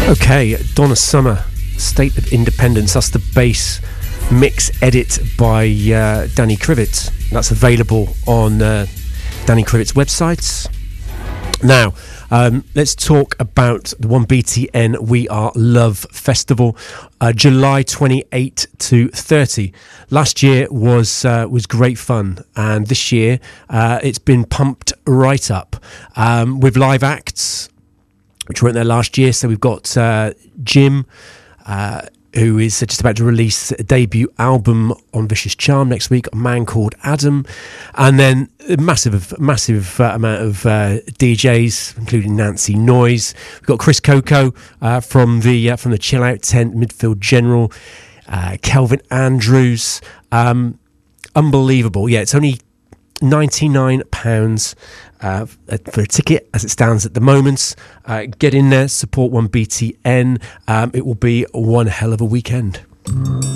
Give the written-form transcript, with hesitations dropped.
Okay, Donna Summer, State of Independence. That's the bass mix edit by Danny Krivitz. That's available on Danny Krivitz's website. Now, let's talk about the 1BTN We Are Love Festival, July 28 to 30. Last year was great fun, and this year it's been pumped right up with live acts, which weren't there last year. So we've got Jim, who is just about to release a debut album on Vicious Charm next week, A Man Called Adam, and then a massive amount of DJs, including Nancy Noise. We've got Chris Coco from the Chill Out Tent, Midfield General, Kelvin Andrews. Unbelievable. Yeah, it's only £99 for a ticket as it stands at the moment. Get in there, support 1BTN. It will be one hell of a weekend.